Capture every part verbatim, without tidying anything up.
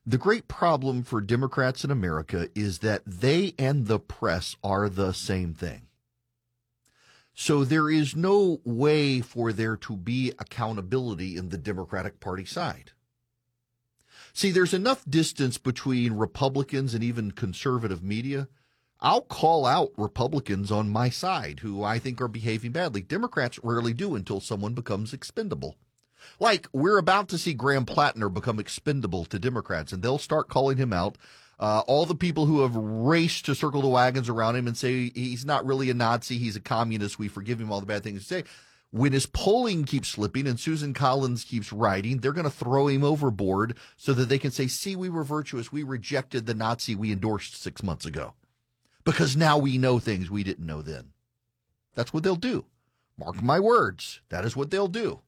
The great problem for Democrats in America is that they and the press are the same thing. So there is no way for there to be accountability in the Democratic Party side. See, there's enough distance between Republicans and even conservative media. I'll call out Republicans on my side who I think are behaving badly. Democrats rarely do until someone becomes expendable. Like, we're about to see Graham Plattner become expendable to Democrats, and they'll start calling him out. Uh, all the people who have raced to circle the wagons around him and say he's not really a Nazi, he's a communist, we forgive him all the bad things to say. When his polling keeps slipping and Susan Collins keeps writing, they're going to throw him overboard so that they can say, see, we were virtuous. We rejected the Nazi we endorsed six months ago because now we know things we didn't know then. That's what they'll do. Mark my words. That is what they'll do.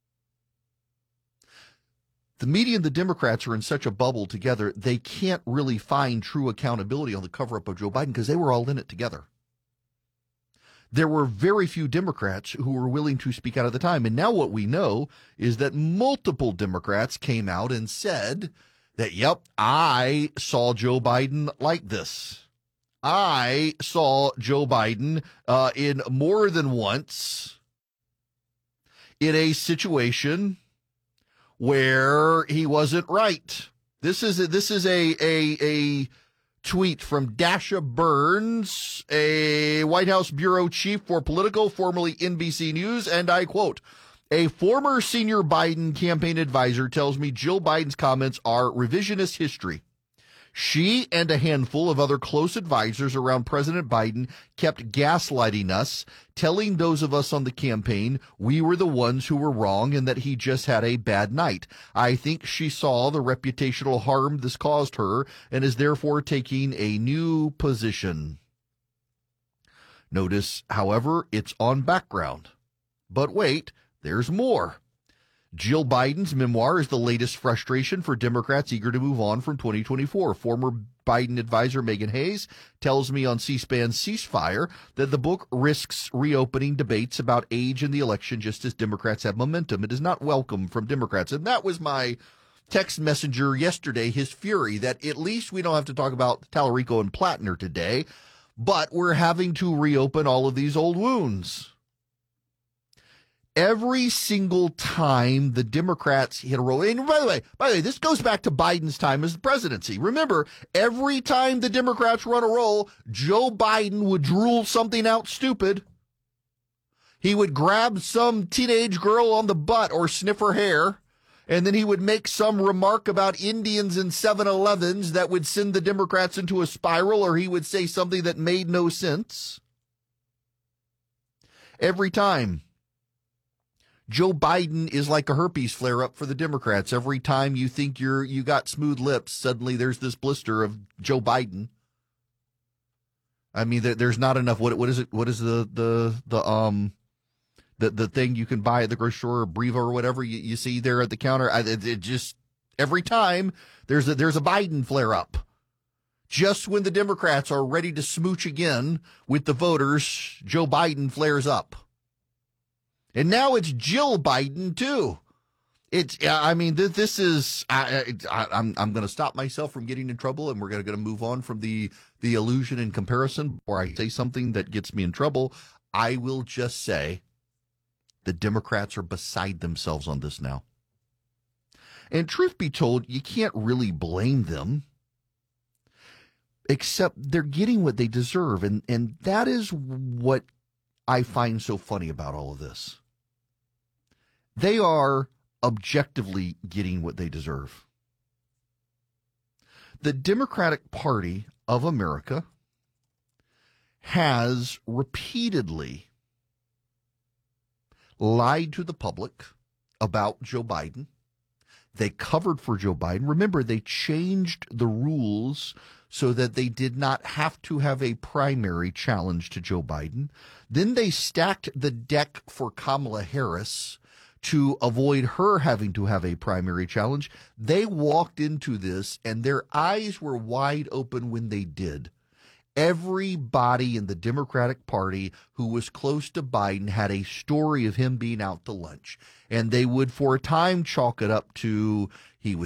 The media and the Democrats are in such a bubble together, they can't really find true accountability on the cover-up of Joe Biden because they were all in it together. There were very few Democrats who were willing to speak out at the time. And now what we know is that multiple Democrats came out and said that, yep, I saw Joe Biden like this. I saw Joe Biden uh, in more than once in a situation where he wasn't right. This is a, this is a a a tweet from Dasha Burns, a White House bureau chief for Politico, formerly N B C News, and I quote, "A former senior Biden campaign advisor tells me Jill Biden's comments are revisionist history. She and a handful of other close advisors around President Biden kept gaslighting us, telling those of us on the campaign we were the ones who were wrong and that he just had a bad night. I think she saw the reputational harm this caused her and is therefore taking a new position." Notice, however, it's on background. But wait, there's more. Jill Biden's memoir is the latest frustration for Democrats eager to move on from twenty twenty-four. Former Biden advisor Megan Hayes tells me on C-SPAN's Ceasefire that the book risks reopening debates about age in the election just as Democrats have momentum. It is not welcome from Democrats. And that was my text messenger yesterday, his fury, that at least we don't have to talk about Tallarico and Plattner today, but we're having to reopen all of these old wounds. Every single time the Democrats hit a roll, and by the way, by the way, this goes back to Biden's time as the presidency. Remember, every time the Democrats run a roll, Joe Biden would drool something out stupid. He would grab some teenage girl on the butt or sniff her hair, and then he would make some remark about Indians and seven elevens that would send the Democrats into a spiral, or he would say something that made no sense. Every time. Joe Biden is like a herpes flare-up for the Democrats. Every time you think you're you got smooth lips, suddenly there's this blister of Joe Biden. I mean, there, there's not enough. What what is it? What is the the the um the the thing you can buy at the grocery store, or Brevo or whatever you, you see there at the counter? I, it, it just every time there's a there's a Biden flare-up. Just when the Democrats are ready to smooch again with the voters, Joe Biden flares up. And now it's Jill Biden, too. It's, I mean, this, this is, I, I, I'm I'm going to stop myself from getting in trouble, and we're going to move on from the, the illusion and comparison. Before I say something that gets me in trouble, I will just say the Democrats are beside themselves on this now. And truth be told, you can't really blame them, except they're getting what they deserve. And, and that is what I find so funny about all of this. They are objectively getting what they deserve. The Democratic Party of America has repeatedly lied to the public about Joe Biden. They covered for Joe Biden. Remember, they changed the rules so that they did not have to have a primary challenge to Joe Biden. Then they stacked the deck for Kamala Harris to avoid her having to have a primary challenge. They walked into this, and their eyes were wide open when they did. Everybody in the Democratic Party who was close to Biden had a story of him being out to lunch, and they would for a time chalk it up to he was